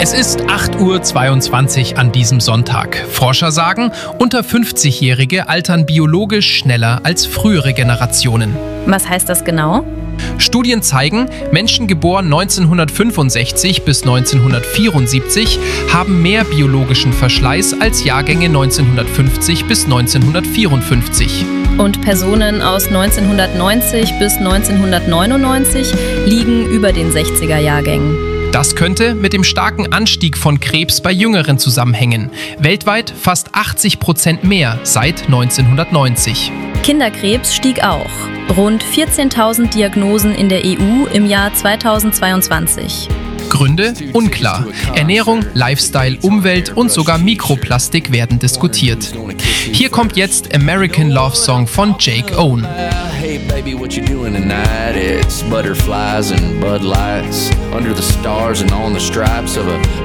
Es ist 8:22 Uhr an diesem Sonntag. Forscher sagen, unter 50-Jährige altern biologisch schneller als frühere Generationen. Was heißt das genau? Studien zeigen, Menschen geboren 1965 bis 1974 haben mehr biologischen Verschleiß als Jahrgänge 1950 bis 1954. Und Personen aus 1990 bis 1999 liegen über den 60er Jahrgängen. Das könnte mit dem starken Anstieg von Krebs bei Jüngeren zusammenhängen. Weltweit fast 80% mehr seit 1990. Kinderkrebs stieg auch. Rund 14.000 Diagnosen in der EU im Jahr 2022. Gründe? Unklar. Ernährung, Lifestyle, Umwelt und sogar Mikroplastik werden diskutiert. Hier kommt jetzt American Love Song von Jake Owen. Hey baby, what you doing tonight? It's butterflies and Bud Lights under the stars and on the stripes of a